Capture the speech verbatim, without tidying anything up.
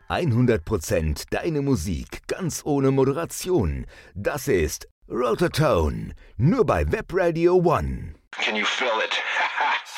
hundert Prozent deine Musik, ganz ohne Moderation. Das ist Rotortone, nur bei Webradio One. Can you feel it?